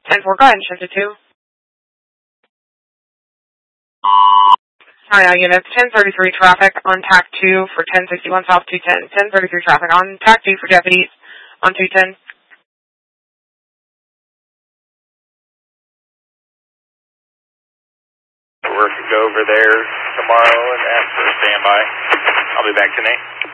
10-4, go ahead and shift it to. Hi, units. 1033 traffic on TAC 2 for 1061 South 210. 1033 traffic on TAC 2 for deputies on 210. We're to go over there tomorrow and ask for a standby. I'll be back tonight.